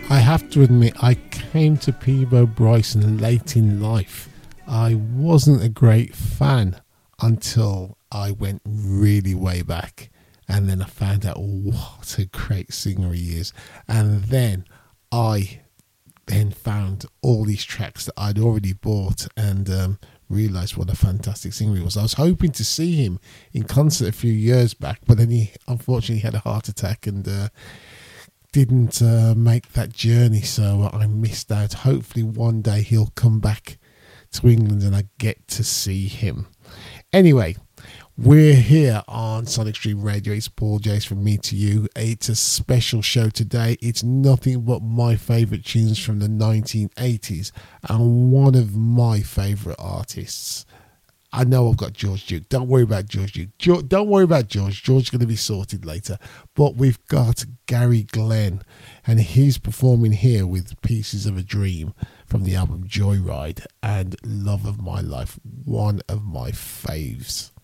I have to admit, I came to Peabo Bryson late in life. I wasn't a great fan until I went really way back, and then I found out what a great singer he is. And then I found all these tracks that I'd already bought and realised what a fantastic singer he was. I was hoping to see him in concert a few years back, but then he unfortunately had a heart attack and didn't make that journey, so I missed out. Hopefully one day he'll come back to England and I get to see him. Anyway, we're here on Sonic Stream Radio. It's Paul Jace from Me to You. It's a special show today. It's nothing but my favourite tunes from the 1980s and one of my favourite artists. I know I've got George Duke. Don't worry about George Duke. Don't worry about George. George's going to be sorted later. But we've got Gary Glenn, and he's performing here with Pieces of a Dream from the album Joyride and Love of My Life, one of my faves.